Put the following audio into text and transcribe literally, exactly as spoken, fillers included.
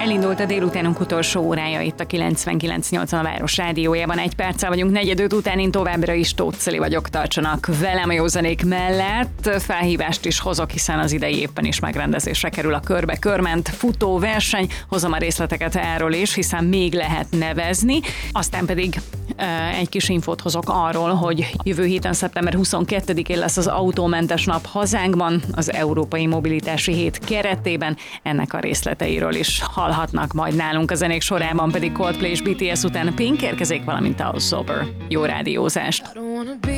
Elindult a délutánunk utolsó órája itt a kilencvenkilenc nyolcvan a Város Rádiójában. Egy perccel vagyunk negyedöt után, én továbbra is Tóth Cili vagyok, tartsanak velem a józanék mellett. Felhívást is hozok, hiszen az idei éppen is megrendezésre kerül a körbe körment futó verseny. Hozom a részleteket erről is, hiszen még lehet nevezni. Aztán pedig egy kis infót hozok arról, hogy jövő héten szeptember huszonkettedikén lesz az autómentes nap hazánkban, az Európai Mobilitási Hét keretében. Ennek a részleteiről is hallhatnak majd nálunk, a zenék sorában pedig Coldplay és bé té es után Pink érkezik, valamint a Sober. Jó rádiózást!